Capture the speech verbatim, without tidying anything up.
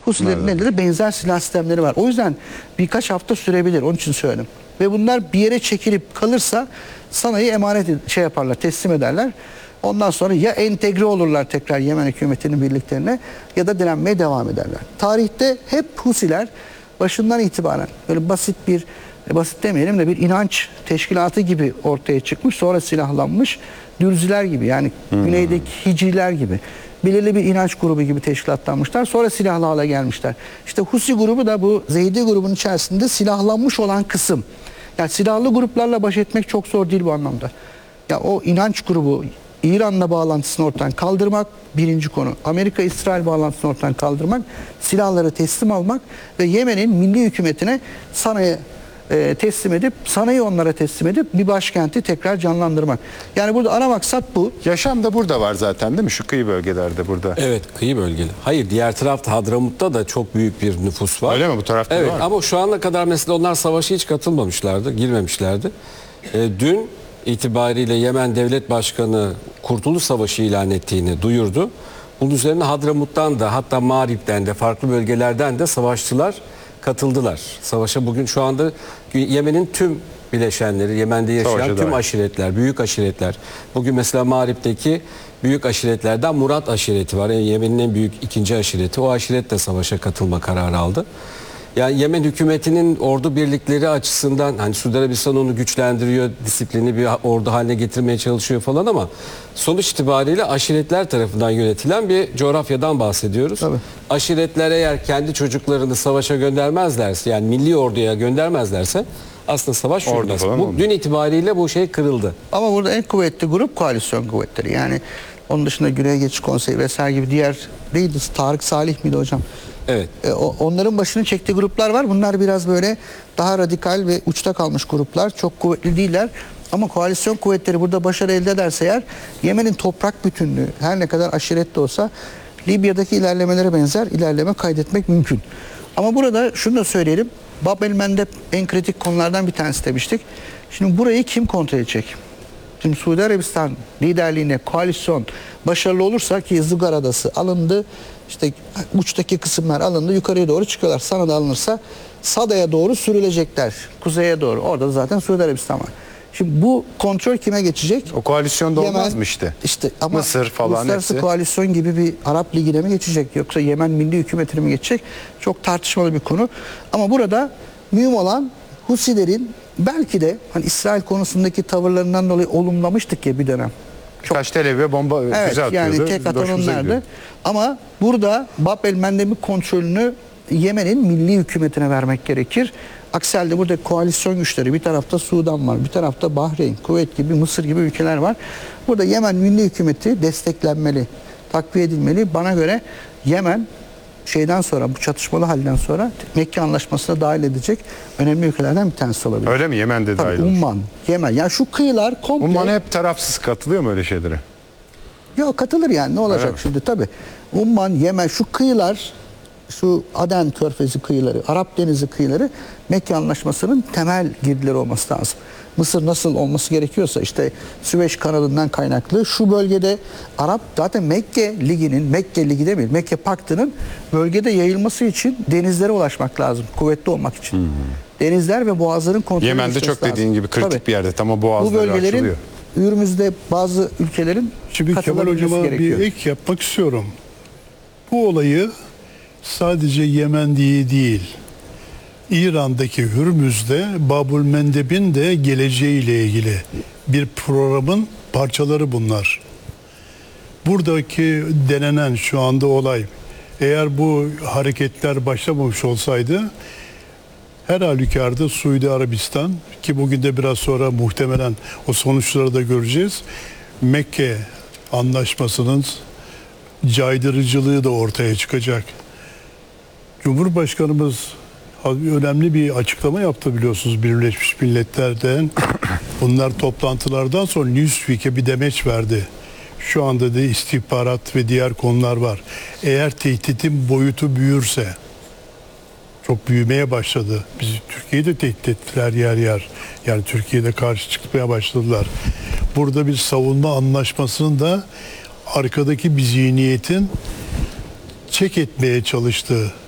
Husilerin Evet. elinde de benzer silah sistemleri var. O yüzden birkaç hafta sürebilir. Onun için söyledim. Ve bunlar bir yere çekilip kalırsa sanayi emanet şey yaparlar, teslim ederler. Ondan sonra ya entegre olurlar tekrar Yemen hükümetinin birliklerine ya da direnmeye devam ederler. Tarihte hep Husiler başından itibaren böyle basit bir, basit demeyelim de bir inanç teşkilatı gibi ortaya çıkmış, sonra silahlanmış Dürziler gibi, yani hmm. güneydeki Hicriler gibi belirli bir inanç grubu gibi teşkilatlanmışlar. Sonra silahlı hale gelmişler. İşte Husi grubu da bu Zeydi grubunun içerisinde silahlanmış olan kısım. Yani silahlı gruplarla baş etmek çok zor değil bu anlamda. Ya o inanç grubu, İran'la bağlantısını ortadan kaldırmak birinci konu. Amerika-İsrail bağlantısını ortadan kaldırmak, silahları teslim almak ve Yemen'in milli hükümetine Sana'ya e, teslim edip, Sana'yı onlara teslim edip bir başkenti tekrar canlandırmak. Yani burada ana maksat bu. Yaşam da burada var zaten değil mi? Şu kıyı bölgelerde burada. Evet, kıyı bölgeli. Hayır, diğer tarafta Hadramut'ta da çok büyük bir nüfus var. Öyle mi? Bu tarafta evet, var mı? ama şu ana kadar mesela onlar savaşa hiç katılmamışlardı, girmemişlerdi. E, dün itibariyle Yemen Devlet Başkanı Kurtuluş Savaşı ilan ettiğini duyurdu. Bunun üzerine Hadramut'tan da, hatta Mağrib'den de, farklı bölgelerden de savaşçılar katıldılar. Savaşa bugün şu anda Yemen'in tüm bileşenleri, Yemen'de yaşayan Savaşa tüm dair. aşiretler, büyük aşiretler. Bugün mesela Mağrib'deki büyük aşiretlerden Murat aşireti var. Yani Yemen'in en büyük ikinci aşireti. O aşiret de savaşa katılma kararı aldı. Yani Yemen hükümetinin ordu birlikleri açısından, hani Suudi Arabistan onu güçlendiriyor, disiplini bir ordu haline getirmeye çalışıyor falan, ama sonuç itibariyle aşiretler tarafından yönetilen bir coğrafyadan bahsediyoruz. Tabii. Aşiretler eğer kendi çocuklarını savaşa göndermezlerse, yani milli orduya göndermezlerse aslında savaş Ordu yürümez. falan Bu, olmuyor. dün itibariyle bu şey kırıldı. Ama burada en kuvvetli grup koalisyon kuvvetleri. Yani onun dışında Güney Geçiş Konseyi vesaire gibi diğer neydi? Tarık Salih miydi hocam? Evet. E, o, onların başını çektiği gruplar var. Bunlar biraz böyle daha radikal ve uçta kalmış gruplar. Çok kuvvetli değiller. Ama koalisyon kuvvetleri burada başarı elde ederse eğer, Yemen'in toprak bütünlüğü her ne kadar aşiret de olsa Libya'daki ilerlemelere benzer ilerleme kaydetmek mümkün. Ama burada şunu da söyleyelim. Bab el Mendeb en kritik konulardan bir tanesi demiştik. Şimdi burayı kim kontrol edecek? Şimdi Suudi Arabistan liderliğine koalisyon başarılı olursa, ki Zıgar Adası alındı, işte uçtaki kısımlar alındı, yukarıya doğru çıkıyorlar. Sana'da alınırsa Sada'ya doğru sürülecekler, kuzeye doğru. Orada da zaten Suudi Arabistan var. Şimdi bu kontrol kime geçecek? O koalisyonda Yemen, olmaz mı işte? İşte ama Mısır falan uluslararası hepsi. koalisyon gibi bir Arap Ligi'ne mi geçecek, yoksa Yemen milli hükümetine mi geçecek? Çok tartışmalı bir konu. Ama burada mühim olan Husilerin belki de hani İsrail konusundaki tavırlarından dolayı olumlamıştık ya bir dönem. Kaç Tel Aviv'e bomba Evet, füze atıyordu. yani tek atan Hoşumuza onlardı. gidiyor. Ama burada Bab el Mendeb'in kontrolünü Yemen'in milli hükümetine vermek gerekir. Aksi halde burada koalisyon güçleri, bir tarafta Sudan var, bir tarafta Bahreyn, Kuveyt gibi, Mısır gibi ülkeler var. Burada Yemen milli hükümeti desteklenmeli, takviye edilmeli. Bana göre Yemen şeyden sonra, bu çatışmalı halden sonra Mekke Anlaşması'na dahil edecek önemli ülkelerden bir tanesi olabilir. Öyle mi? Yemen'de Tabii, dahil olmuş. Umman, Yemen. Ya şu kıyılar komple... Umman hep tarafsız katılıyor mu öyle şeylere? Yok, katılır yani, ne olacak Evet. şimdi tabii. Umman, Yemen, şu kıyılar, şu Aden Körfezi kıyıları, Arap Denizi kıyıları Mekke Anlaşması'nın temel girdileri olması lazım. Mısır nasıl olması gerekiyorsa, işte Süveyş kanalından kaynaklı şu bölgede Arap, zaten Mekke Ligi'nin, Mekke Ligi değil, Mekke Paktı'nın bölgede yayılması için denizlere ulaşmak lazım, kuvvetli olmak için. Hmm. Denizler ve boğazların kontrolü Yemen'de çok dediğin lazım. gibi kritik Tabii. bir yerde, tam o boğazları Bu bölgelerin açılıyor. Ürümüzde bazı ülkelerin Şimdi Kemal katılabilmesi Hocam'a gerekiyor. bir ek yapmak istiyorum. Bu olayı sadece Yemen diye değil, İran'daki Hürmüz'de Babül Mendeb'in de geleceğiyle ilgili bir programın parçaları bunlar. Buradaki denenen şu anda olay, eğer bu hareketler başlamamış olsaydı, her halükarda Suudi Arabistan, ki bugün de biraz sonra muhtemelen o sonuçları da göreceğiz, Mekke Anlaşması'nın caydırıcılığı da ortaya çıkacak. Cumhurbaşkanımız önemli bir açıklama yaptı biliyorsunuz Birleşmiş Milletler'den. Bunlar toplantılardan sonra Newsweek'e bir demeç verdi. Şu anda da istihbarat ve diğer konular var. Eğer tehditin boyutu büyürse, çok büyümeye başladı. Bizi Türkiye'de tehdit ettiler yer yer. Yani Türkiye'de karşı çıkmaya başladılar. Burada bir savunma anlaşmasının da arkadaki bir zihniyetin çek etmeye çalıştığı